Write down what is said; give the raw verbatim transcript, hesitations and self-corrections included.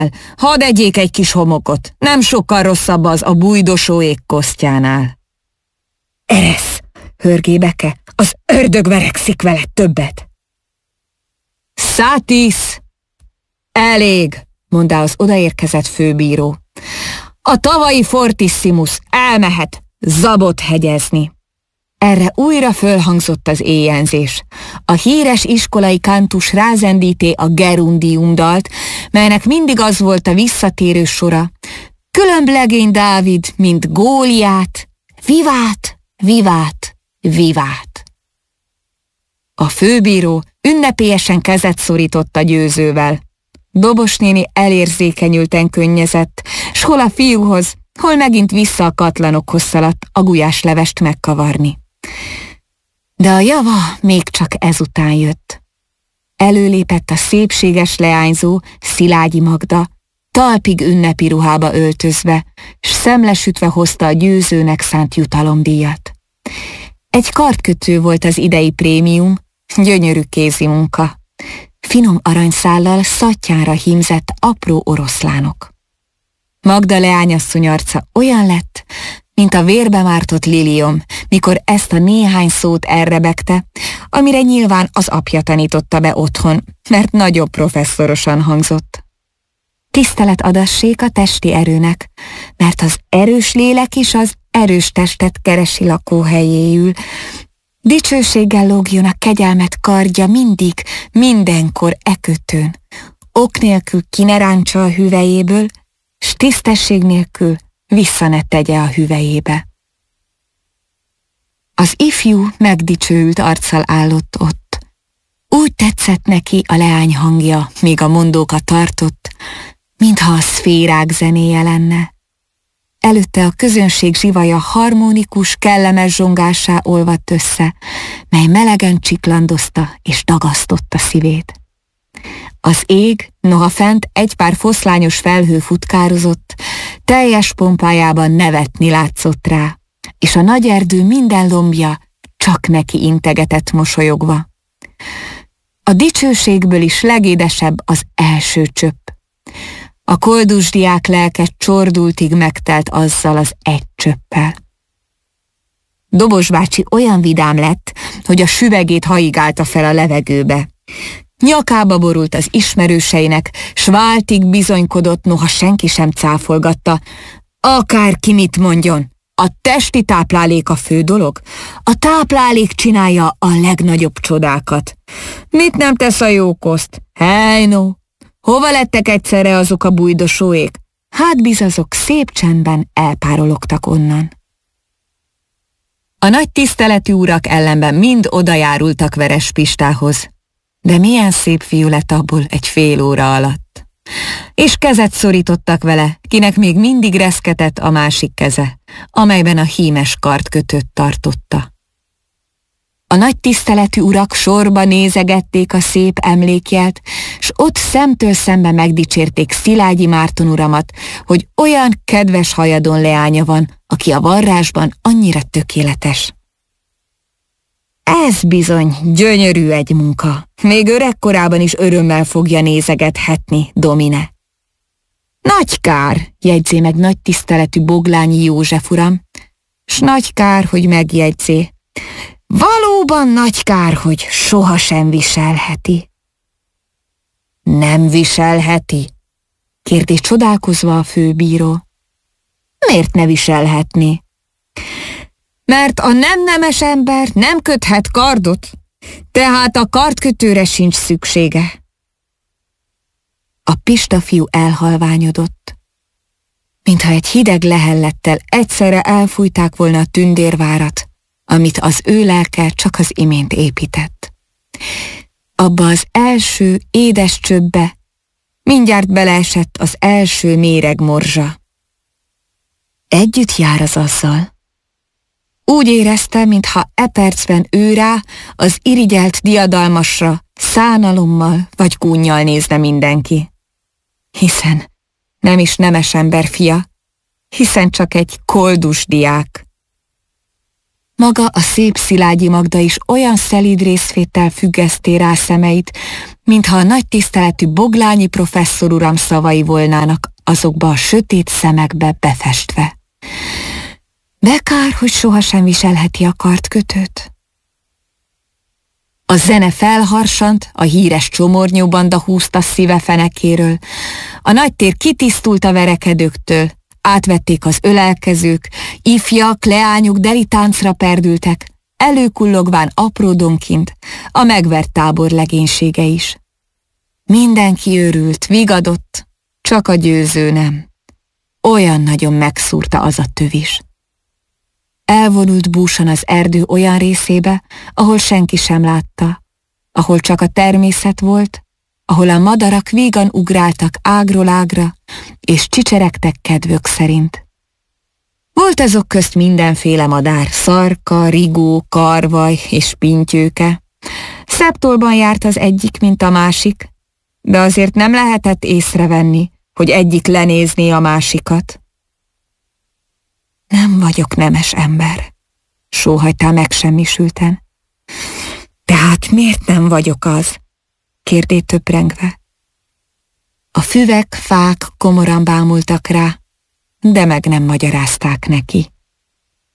hadd egyék egy kis homokot, nem sokkal rosszabb az a bújdosóék kosztjánál. Eresz, hörgébeke, az ördög verekszik veled többet. Szátisz! Elég, mondta az odaérkezett főbíró. A tavalyi Fortissimus elmehet zabot hegyezni. Erre újra fölhangzott az éjjelzés. A híres iskolai kantus rázendíté a Gerundium dalt, melynek mindig az volt a visszatérő sora. Különb legény Dávid, mint Góliát, vivát, vivát, vivát. A főbíró ünnepélyesen kezet szorított a győzővel. Dobos néni elérzékenyülten könnyezett, s hol a fiúhoz, hol megint vissza a katlanokhoz szaladt a gulyáslevest megkavarni. De a java még csak ezután jött. Előlépett a szépséges leányzó, Szilágyi Magda, talpig ünnepi ruhába öltözve, s szemlesütve hozta a győzőnek szánt jutalomdíjat. Egy kardkötő volt az idei prémium, gyönyörű kézi munka. Finom aranyszállal szattyánra hímzett apró oroszlánok. Magda leányasszony arca olyan lett, mint a vérbe mártott liliom, mikor ezt a néhány szót elrebegte, amire nyilván az apja tanította be otthon, mert nagyobb professzorosan hangzott. Tisztelet adassék a testi erőnek, mert az erős lélek is az erős testet keresi lakóhelyéül. Dicsőséggel lógjon a kegyelmet kardja mindig, mindenkor e kötőn. Ok nélkül ki ne ráncsa a hüvelyéből, s tisztesség nélkül vissza ne tegye a hüvelyébe. Az ifjú megdicsőült arccal állott ott. Úgy tetszett neki a leány hangja, míg a mondókat tartott, mintha a szférák zenéje lenne. Előtte a közönség zsivaja harmonikus, kellemes zsongásá olvadt össze, mely melegen csiklandozta és dagasztotta szívét. Az ég, noha fent egy pár foszlányos felhő futkározott, teljes pompájában nevetni látszott rá, és a nagy erdő minden lombja csak neki integetett mosolyogva. A dicsőségből is legédesebb az első csöpp. A koldusdiák lelke csordultig megtelt azzal az egy csöppel. Dobos bácsi olyan vidám lett, hogy a süvegét haigálta fel a levegőbe. Nyakába borult az ismerőseinek, s váltig bizonykodott, noha senki sem cáfolgatta. Akárki mit mondjon, a testi táplálék a fő dolog. A táplálék csinálja a legnagyobb csodákat. Mit nem tesz a jókoszt? Hejnó! Hova lettek egyszerre azok a bújdosóék? Hát bizazok szép csendben elpárologtak onnan. A nagy tiszteletű urak ellenben mind odajárultak Veres Pistához, de milyen szép fiú lett abból egy fél óra alatt. És kezet szorítottak vele, kinek még mindig reszketett a másik keze, amelyben a hímes kardkötőt tartotta. A nagy tiszteletű urak sorba nézegették a szép emlékjelt, s ott szemtől szembe megdicsérték Szilágyi Márton uramat, hogy olyan kedves hajadon leánya van, aki a varrásban annyira tökéletes. Ez bizony gyönyörű egy munka, még öregkorában is örömmel fogja nézegethetni, Domine. Nagy kár, jegyzé meg nagy tiszteletű Boglányi József uram, s nagy kár, hogy megjegyzé. Valóban nagy kár, hogy sohasem viselheti. Nem viselheti? Kérdés csodálkozva a főbíró. Miért ne viselhetné? Mert a nem nemes ember nem köthet kardot, tehát a kardkötőre sincs szüksége. A Pista fiú elhalványodott, mintha egy hideg lehellettel egyszerre elfújták volna a tündérvárat, amit az ő lelke csak az imént épített. Abba az első édes csöbbe mindjárt beleesett az első méreg morzsa. Együtt jár az azzal. Úgy érezte, mintha e percben ő rá, az irigyelt diadalmasra, szánalommal vagy gúnnyal nézne mindenki. Hiszen nem is nemes ember fia, hiszen csak egy koldus diák. Maga a szép Szilágyi Magda is olyan szelíd részvéttel függeszté rá szemeit, mintha a nagy tiszteletű Boglányi professzor uram szavai volnának azokba a sötét szemekbe befestve. De kár, hogy sohasem viselheti a kartkötőt. A zene felharsant, a híres csomornyóbanda húzta szíve fenekéről, a nagytér kitisztult a verekedőktől, átvették az ölelkezők, ifjak, leányok delitáncra perdültek, előkullogván apródonként a megvert tábor legénysége is. Mindenki őrült, vigadott, csak a győző nem. Olyan nagyon megszúrta az a tövis. Elvonult búsan az erdő olyan részébe, ahol senki sem látta, ahol csak a természet volt, ahol a madarak vígan ugráltak ágról ágra, és csicseregtek kedvük szerint. Volt azok közt mindenféle madár, szarka, rigó, karvaj és pintyőke. Szebb tolban járt az egyik, mint a másik, de azért nem lehetett észrevenni, hogy egyik lenézné a másikat. Nem vagyok nemes ember, sóhajtál megsemmisülten. Tehát miért nem vagyok az? Kérdé töprengve. A füvek, fák komoran bámultak rá, de meg nem magyarázták neki.